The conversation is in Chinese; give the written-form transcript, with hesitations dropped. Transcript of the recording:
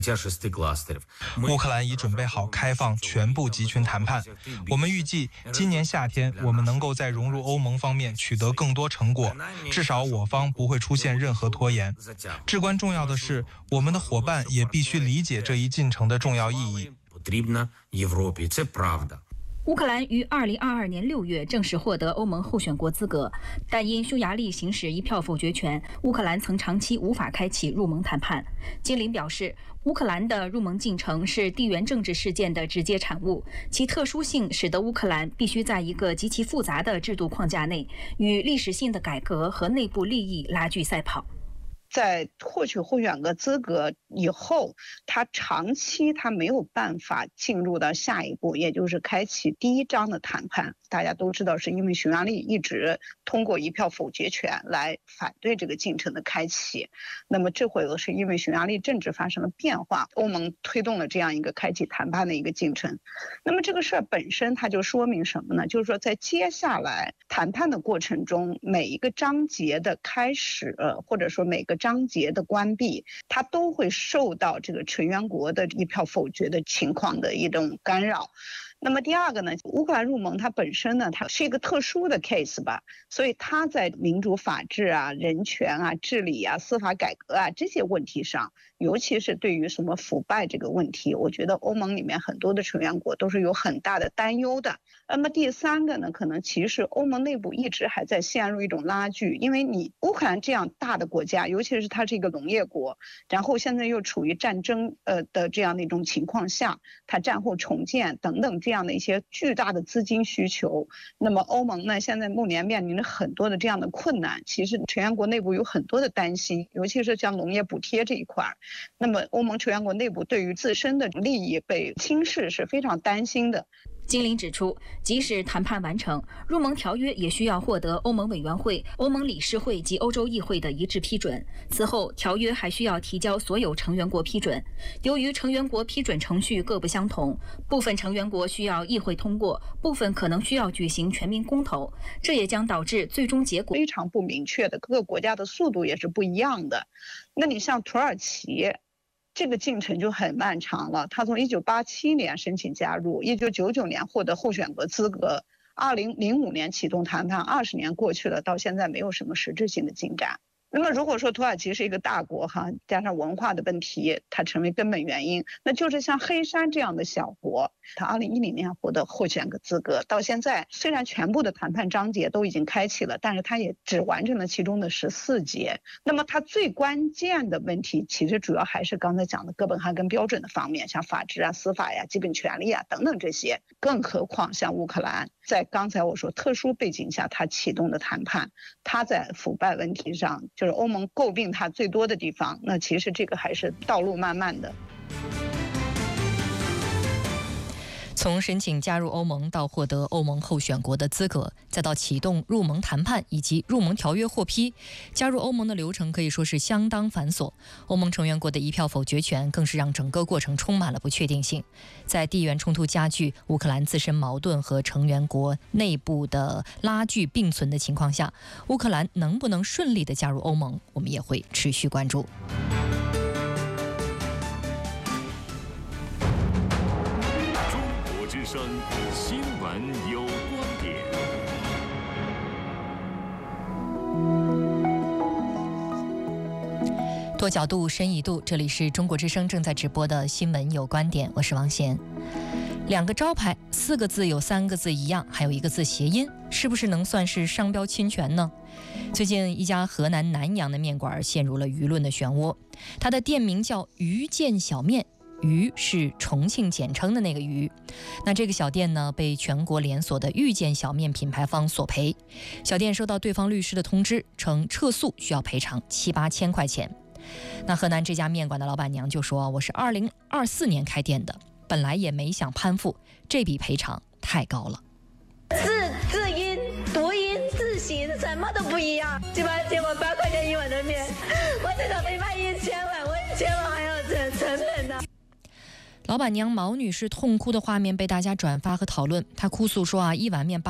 乌克兰已准备好开放全部集群谈判。我们预计今年夏天我们能够在融入欧盟方面取得更多成果，至少我方不会出现任何拖延。至关重要的是，我们的伙伴也必须理解这一进程的重要意义。 乌克兰于2022年6月正式获得欧盟候选国资格，但因匈牙利行使一票否决权，乌克兰曾长期无法开启入盟谈判。金林表示，乌克兰的入盟进程是地缘政治事件的直接产物，其特殊性使得乌克兰必须在一个极其复杂的制度框架内，与历史性的改革和内部利益拉锯赛跑。 在获取候选国资格以后，他长期没有办法进入到下一步，也就是开启第一章的谈判。大家都知道，是因为匈牙利一直通过一票否决权来反对这个进程的开启。那么这回是因为匈牙利政治发生了变化，欧盟推动了这样一个开启谈判的一个进程。那么这个事儿本身它就说明什么呢？就是说在接下来谈判的过程中，每一个章节的开始，或者说每个章节的关闭，它都会受到这个成员国的一票否决的情况的一种干扰。那么第二个呢，乌克兰入盟它本身呢，它是一个特殊的 case 吧，所以它在民主法治啊、人权啊、治理啊、司法改革啊这些问题上，尤其是对于什么腐败这个问题，我觉得欧盟里面很多的成员国都是有很大的担忧的。那么第三个呢，可能其实欧盟内部一直还在陷入一种拉锯，因为你乌克兰这样大的国家，尤其是它是一个农业国，然后现在又处于战争的这样的一种情况下，它战后重建等等这样的一些巨大的资金需求，那么欧盟呢现在目前面临着很多的这样的困难，其实成员国内部有很多的担心，尤其是像农业补贴这一块，那么欧盟成员国内部对于自身的利益被轻视是非常担心的。 金林指出，即使谈判完成，入盟条约也需要获得欧盟委员会、欧盟理事会及欧洲议会的一致批准。此后，条约还需要提交所有成员国批准。由于成员国批准程序各不相同，部分成员国需要议会通过，部分可能需要举行全民公投，这也将导致最终结果非常不明确的，各个国家的速度也是不一样的。那你像土耳其，这个进程就很漫长了，他从1987年申请加入，1999年获得候选国资格，2005年启动谈判，20年过去了，到现在没有什么实质性的进展。那么如果说土耳其是一个大国加上文化的问题，它成为根本原因，那就是像黑山这样的小国，它2010年获得候选国资格，到现在虽然全部的谈判章节都已经开启了，但是它也只完成了其中的14节。那么它最关键的问题其实主要还是刚才讲的哥本哈根标准的方面，像法治啊、司法呀、基本权利啊等等这些。更何况像乌克兰在刚才我说特殊背景下它启动的谈判，它在腐败问题上就是欧盟诟病它最多的地方，那其实这个还是道路漫漫的。 从申请加入欧盟到获得欧盟候选国的资格，再到启动入盟谈判以及入盟条约获批，加入欧盟的流程可以说是相当繁琐。欧盟成员国的一票否决权更是让整个过程充满了不确定性。在地缘冲突加剧、乌克兰自身矛盾和成员国内部的拉锯并存的情况下，乌克兰能不能顺利地加入欧盟，我们也会持续关注。 之声新闻有观点。 多角度，深一度，这里是中国之声正在直播的新闻有观点，我是王贤。2个招牌，4个字有3个字一样，还有1个字谐音，是不是能算是商标侵权呢？最近一家河南南阳的面馆陷入了舆论的漩涡，它的店名叫鱼见小面，鱼是重庆简称的那个鱼。那这个小店呢，被全国连锁的遇见小面品牌方索赔。小店收到对方律师的通知，称撤诉需要赔偿7、8千块钱。那河南这家面馆的老板娘就说，我是2024年开店的，本来也没想攀附，这笔赔偿太高了。 字音、读音、字形什么都不一样，7、8千，我8块钱一碗的面，我至少得卖1000碗，我1000碗还要成本呢。 老板娘毛女士痛哭的画面被大家转发和讨论，她哭诉说一碗面